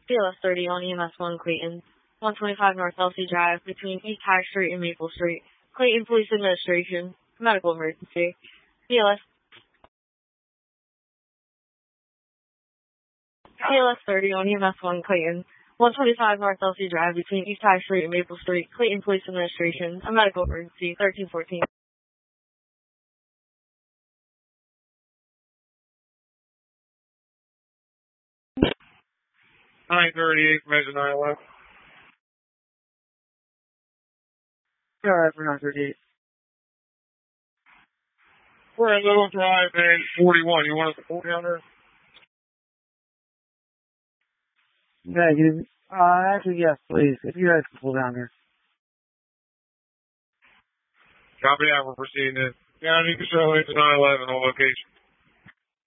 BLS 30 on EMS 1 Clayton, 125 North Elsie Drive between East High Street and Maple Street. Clayton Police Administration, medical emergency. BLS 30 on EMS 1 Clayton, 125 North Elsie Drive between East High Street and Maple Street. Clayton Police Administration, a medical emergency, 1314. 938, measure 911. Alright, for 938. We're at Little Drive and 41. You want us to pull down there? Negative. Actually, yes, please. If you guys can pull down here. Copy that. We're proceeding in. County Patrol 911 on location.